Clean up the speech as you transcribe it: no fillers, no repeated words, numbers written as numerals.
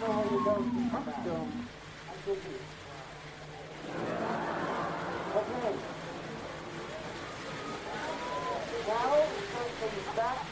how you go to come back. I give you. Okay. Now, from the back